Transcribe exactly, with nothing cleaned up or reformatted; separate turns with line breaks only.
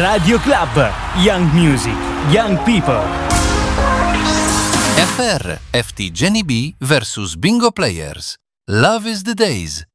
Radio Club, Young Music, Young People.
F R, F T Jenny B versus Bingo Players. Love is the Days.